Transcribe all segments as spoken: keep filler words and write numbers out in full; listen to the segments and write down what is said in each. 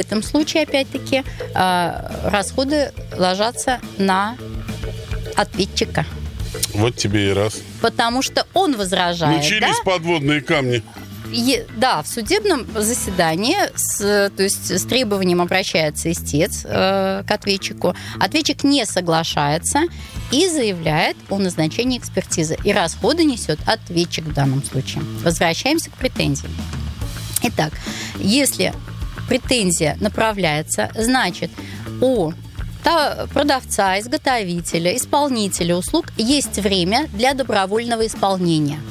этом случае, опять-таки, расходы ложатся на ответчика. Вот тебе и раз. Потому что он возражает. Начались да? подводные камни. И, да, в судебном заседании с, то есть с требованием обращается истец э, к ответчику. Ответчик не соглашается и заявляет о назначении экспертизы. И расходы несет ответчик в данном случае. Возвращаемся к претензиям. Итак, если претензия направляется, значит, у продавца, изготовителя, исполнителя услуг есть время для добровольного исполнения.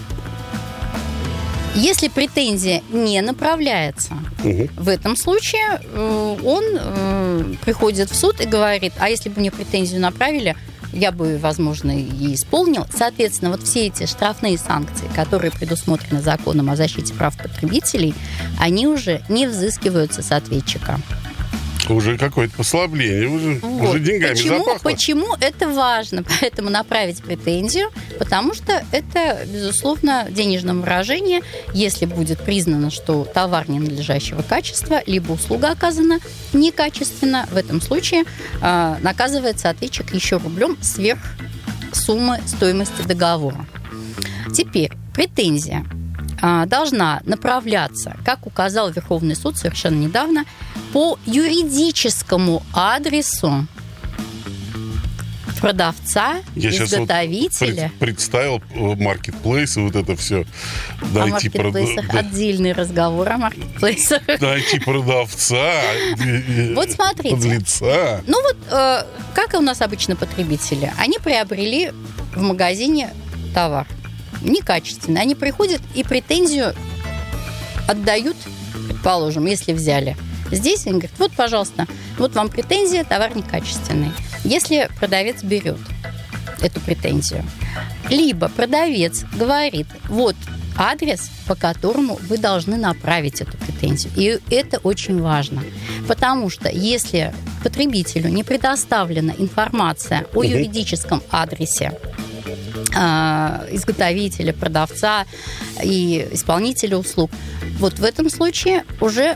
Если претензия не направляется, угу. в этом случае он э, приходит в суд и говорит, а если бы мне претензию направили, я бы, возможно, и исполнил. Соответственно, вот все эти штрафные санкции, которые предусмотрены законом о защите прав потребителей, они уже не взыскиваются с ответчика. Уже какое-то послабление, уже, вот. уже деньгами почему, запахло. Почему это важно? Поэтому направить претензию, потому что это, безусловно, в денежном выражении, если будет признано, что товар ненадлежащего качества, либо услуга оказана некачественно, в этом случае э, наказывается ответчик еще рублем сверх суммы стоимости договора. Теперь претензия э, должна направляться, как указал Верховный суд совершенно недавно, по юридическому адресу продавца, я изготовителя. Вот представил маркетплейсы, вот это все. О маркетплейсах прод... отдельный разговор о маркетплейсах. Дайте продавца, вот смотрите. Подлеца. Ну вот, э, как у нас обычно потребители, они приобрели в магазине товар некачественный. Они приходят и претензию отдают, предположим, если взяли. Здесь они говорят, вот, пожалуйста, вот вам претензия, товар некачественный. Если продавец берет эту претензию, либо продавец говорит, вот адрес, по которому вы должны направить эту претензию. И это очень важно, потому что если потребителю не предоставлена информация о юридическом адресе изготовителя, продавца и исполнителя услуг, вот в этом случае уже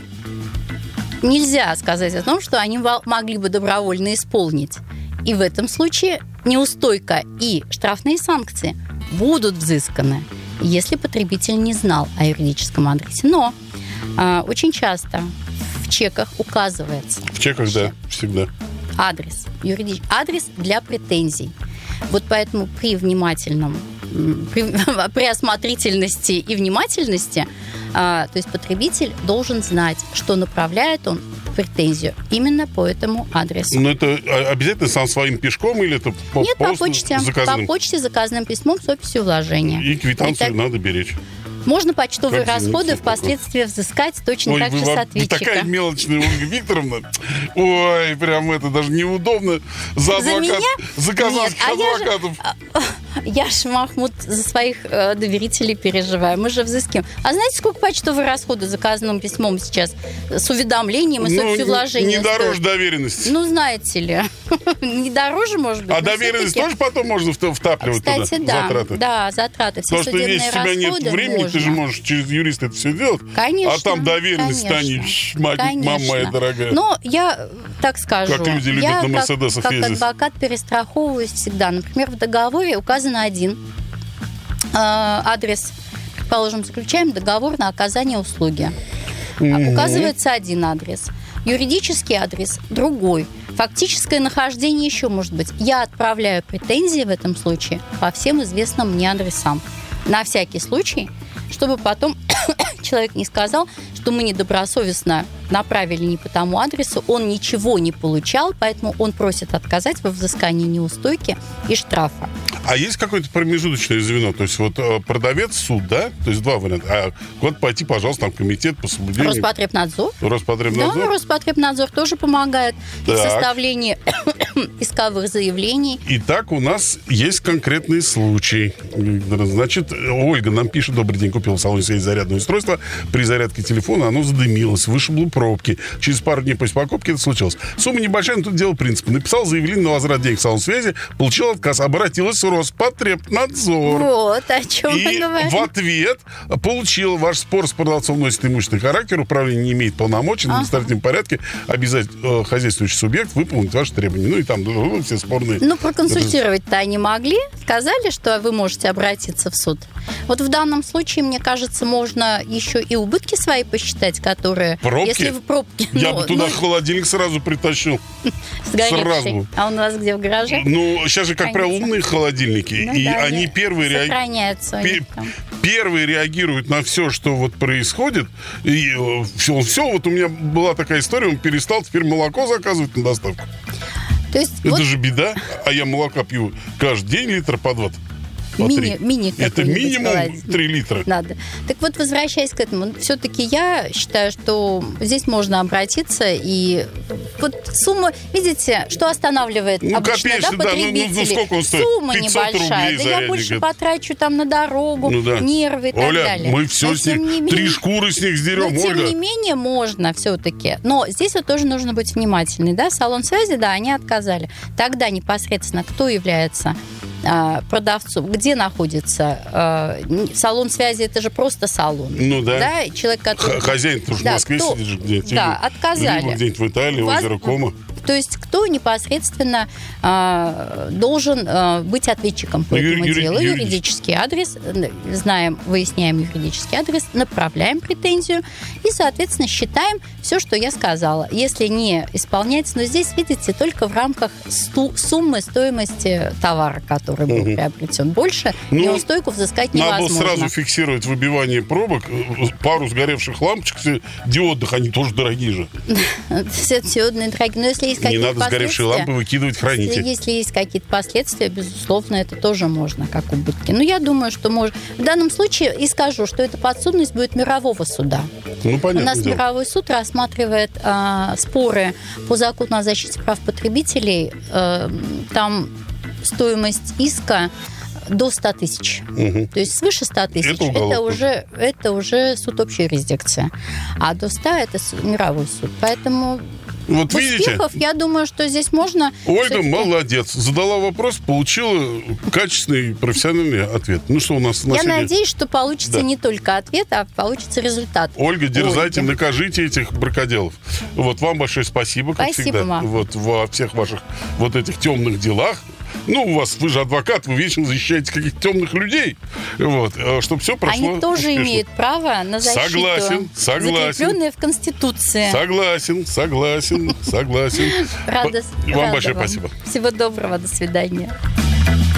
нельзя сказать о том, что они могли бы добровольно исполнить. И в этом случае неустойка и штрафные санкции будут взысканы, если потребитель не знал о юридическом адресе. Но э, очень часто в чеках указывается... В чеках, да, всегда. Адрес, юридический адрес для претензий. Вот поэтому при внимательном, при, при осмотрительности и внимательности, а, то есть потребитель должен знать, что направляет он претензию именно по этому адресу. Но это обязательно сам своим пешком или это по, Нет, по почте, заказным? по почте заказным письмом с описью вложения. И квитанцию так... надо беречь. Можно почтовые как расходы впоследствии взыскать точно Ой, так же с ответчика. Такая мелочная, Ольга Викторовна. Ой, прям это даже неудобно за, за адвокат, меня? за казанских Нет, а адвокатов. Я же, я ж, Махмуд, за своих э, доверителей переживаю. Мы же взыскиваем. А знаете, сколько почтовые расходы заказанным письмом сейчас с уведомлением и с описью вложения? Не дороже доверенности. Ну, знаете ли. Не дороже, может быть. А доверенность тоже потом можно втапливать туда? Кстати, да. Затраты. Да, затраты. Все Потому что если у тебя нет времени, ты же можешь через юриста это все делать. Конечно. А там доверенность станет, мама моя дорогая. Но я так скажу. Как люди любят я на Мерседесах как, ездить. Как адвокат перестраховываюсь всегда. Например, в договоре указан один э, адрес. Предположим, заключаем договор на оказание услуги. Mm-hmm. Указывается один адрес. Юридический адрес другой. Фактическое нахождение еще может быть. Я отправляю претензии в этом случае по всем известным мне адресам. На всякий случай, чтобы потом человек не сказал, что мы недобросовестно направили не по тому адресу, он ничего не получал, поэтому он просит отказать во взыскании неустойки и штрафа. А есть какое-то промежуточное звено? То есть вот продавец, суд, да? То есть два варианта. А куда пойти, пожалуйста, там комитет по соблюдению... Роспотребнадзор. Роспотребнадзор? Да, Роспотребнадзор тоже помогает так. в составлении исковых заявлений. Итак, у нас есть конкретный случай. Значит, Ольга нам пишет: добрый день, купила в салоне связи зарядное устройство. При зарядке телефона оно задымилось, вышибло пробки. Через пару дней после покупки это случилось. Сумма небольшая, но тут дело принципа. Написал заявление на возврат денег в салон связи, получил отказ, обратилась в Роспотребнадзор. Вот, о чем мы И говорим. в ответ получил: ваш спор с продавцом носит имущественный характер, управление не имеет полномочий, ага. в административном порядке обязать э, хозяйствующий субъект выполнить ваши требования. Ну и там ну, все спорные... Ну, проконсультировать-то они могли. Сказали, что вы можете обратиться в суд. Вот в данном случае, мне кажется, можно еще и убытки свои посчитать, которые... Пробки? Если в пробке... Я ну, бы туда ну, холодильник сразу притащил. Сгоревший. Сразу. А у вас где, в гараже? Ну, сейчас же, как правило, умные холодильники. Ну, и да, они первые, сохраняются реаг... первые реагируют на все, что вот происходит. И все, все, вот у меня была такая история, он перестал теперь молоко заказывать на доставку. То есть, это вот... же беда. А я молока пью каждый день литр по два. Мини, мини это минимум три литра. Надо. Так вот, возвращаясь к этому, все-таки я считаю, что здесь можно обратиться, и вот сумма, видите, что останавливает ну, обычно, да, потребителей? Ну, ну, сколько он стоит? Сумма небольшая. Да я больше потрачу там на дорогу, ну, да. нервы и так Оля, далее. мы все но, с них, менее, три шкуры с них сдерем, но, Ольга. тем не менее, можно все-таки. Но здесь вот тоже нужно быть внимательной, да? Салон связи, да, они отказали. Тогда непосредственно кто является продавцом, где находится салон связи, это же просто салон. Ну да. да? Человек, который... Хозяин, потому что да, в Москве кто... сидит же где-нибудь. Да, отказали. Либо где-нибудь в Италии, Вас... озеро Кома. То есть кто непосредственно э, должен э, быть ответчиком по Юри- этому юри- делу? Юри- юридический адрес, знаем, выясняем юридический адрес, направляем претензию и, соответственно, считаем все, что я сказала. Если не исполняется, но здесь, видите, только в рамках сту- суммы стоимости товара, который был угу. приобретен. Больше ну, неустойку взыскать невозможно. Надо сразу фиксировать выбивание пробок, пару сгоревших лампочек диодных, они тоже дорогие же. Диодные дорогие. Но если не надо сгоревшие лампы выкидывать, храните. Если, если есть какие-то последствия, безусловно, это тоже можно, как убытки. Но я думаю, что можно. В данном случае и скажу, что эта подсудность будет мирового суда. Ну, понятно. У нас дело. мировой суд рассматривает э, споры по закону о защите прав потребителей. Э, там стоимость иска до ста тысяч. Угу. То есть свыше ста тысяч это, это, уже, это уже суд общей юрисдикции. А до ста это мировой суд. Поэтому... Вот успехов, видите, я думаю, что здесь можно... Ольга молодец. Задала вопрос, получила качественный профессиональный ответ. Ну что у нас на Я сегодня? надеюсь, что получится да. не только ответ, а получится результат. Ольга, дерзайте, Ольга. Накажите этих бракоделов. Вот вам большое спасибо, как спасибо, всегда. Мам. Вот во всех ваших вот этих темных делах. Ну, у вас, вы же адвокат, вы вечно защищаете каких-то темных людей. Вот, чтобы все прошло Они тоже успешно. Имеют право на защиту. Согласен, согласен. Закрепленное в Конституции. Согласен, согласен, согласен. Рада, Вам рада большое вам. спасибо. Всего доброго, до свидания.